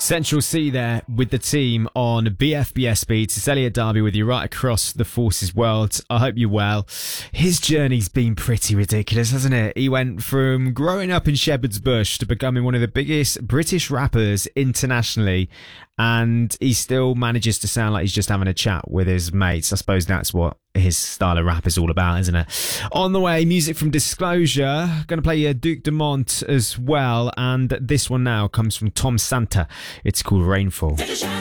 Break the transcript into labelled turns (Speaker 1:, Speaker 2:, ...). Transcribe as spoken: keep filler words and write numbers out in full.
Speaker 1: Central C there with the team on B F B S Beats. It's Elliot Darby with you right across the Forces world. I hope you're well. His journey's been pretty ridiculous, hasn't it? He went from growing up in Shepherd's Bush to becoming one of the biggest British rappers internationally, and he still manages to sound like he's just having a chat with his mates. I suppose that's what his style of rap is all about, isn't it? On the way, music from Disclosure. Going to play uh, Duke Dumont as well, and this one now comes from Tom Santa. It's called Rainfall.